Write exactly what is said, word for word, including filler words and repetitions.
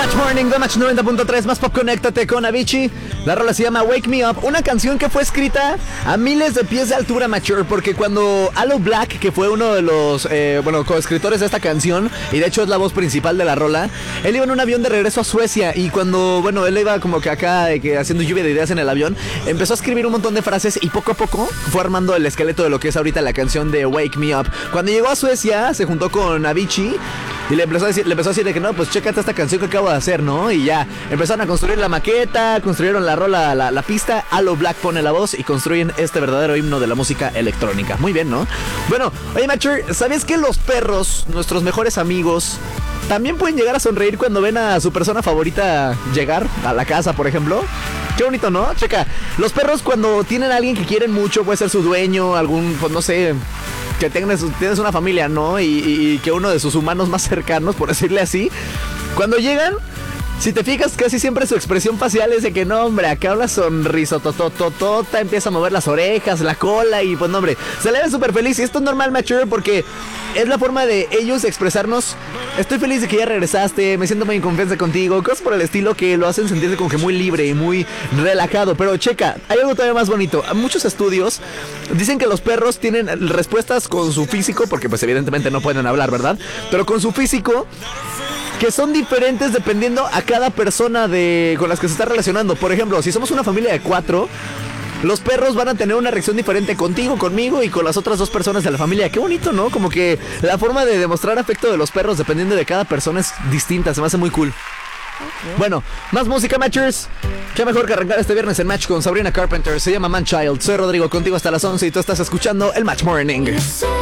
Match Morning de Match noventa punto tres, más pop, conéctate con Avicii. La rola se llama Wake Me Up, una canción que fue escrita a miles de pies de altura, Mature, porque cuando Aloe Blacc, que fue uno de los, eh, bueno, coescritores de esta canción, y de hecho es la voz principal de la rola, él iba en un avión de regreso a Suecia, y cuando, bueno, él iba como que acá, eh, que haciendo lluvia de ideas en el avión, empezó a escribir un montón de frases, y poco a poco fue armando el esqueleto de lo que es ahorita la canción de Wake Me Up. Cuando llegó a Suecia, se juntó con Avicii, y le empezó a decir, le empezó a decir de que no, pues chécate esta canción que acabo de hacer, ¿no? Y ya, empezaron a construir la maqueta, construyeron la rola, la, la pista, Aloe Blacc pone la voz y construyen este verdadero himno de la música electrónica. Muy bien, ¿no? Bueno, oye, Mature, ¿sabías que los perros, nuestros mejores amigos, también pueden llegar a sonreír cuando ven a su persona favorita llegar a la casa, por ejemplo? Qué bonito, ¿no? Checa, los perros cuando tienen a alguien que quieren mucho, puede ser su dueño, algún, pues no sé, que tienes, tienes una familia, ¿no? Y, y, y que uno de sus humanos más cercanos, por decirle así, cuando llegan, si te fijas, casi siempre su expresión facial es de que no, hombre, acá una sonrisa totototota, empieza a mover las orejas, la cola y pues no, hombre, se le ve súper feliz. Y esto es normal, Mature, porque es la forma de ellos expresarnos: estoy feliz de que ya regresaste, me siento muy en confianza contigo, cosas por el estilo que lo hacen sentirse como que muy libre y muy relajado. Pero checa, hay algo todavía más bonito. Muchos estudios dicen que los perros tienen respuestas con su físico, porque pues evidentemente no pueden hablar, ¿verdad? Pero con su físico, que son diferentes dependiendo a cada persona de con las que se está relacionando. Por ejemplo, si somos una familia de cuatro, los perros van a tener una reacción diferente contigo, conmigo y con las otras dos personas de la familia. Qué bonito, ¿no? Como que la forma de demostrar afecto de los perros dependiendo de cada persona es distinta. Se me hace muy cool. Okay. Bueno, más música, Matchers. Qué mejor que arrancar este viernes en Match con Sabrina Carpenter. Se llama Man Child. Soy Rodrigo, contigo hasta las once y tú estás escuchando el Match Morning.